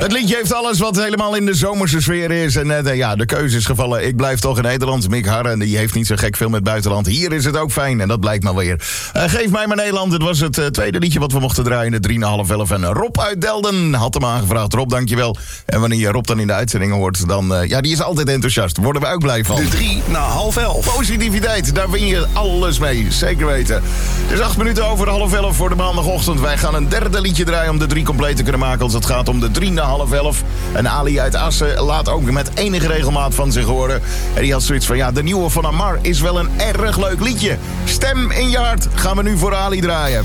Het liedje heeft alles wat helemaal in de zomerse sfeer is. En de keuze is gevallen. Ik blijf toch in Nederland. Mick Harren, die heeft niet zo gek veel met buitenland. Hier is het ook fijn en dat blijkt maar weer. Geef mij maar Nederland. Het was het tweede liedje wat we mochten draaien. De 3,5 en Rob uit Delden had hem aangevraagd. Rob, dankjewel. En wanneer je Rob dan in de uitzending hoort, dan... die is altijd enthousiast. Worden we ook blij van. De 10:55. Positiviteit, daar win je alles mee. Zeker weten. Het is 8 minuten over 10:30 voor de maandagochtend. Wij gaan een derde liedje draaien om de 3 compleet te kunnen maken. Als het gaat om de 3:30. En Ali uit Assen laat ook met enige regelmaat van zich horen. En die had zoiets van, de nieuwe van Amar is wel een erg leuk liedje. Stem in je hart gaan we nu voor Ali draaien.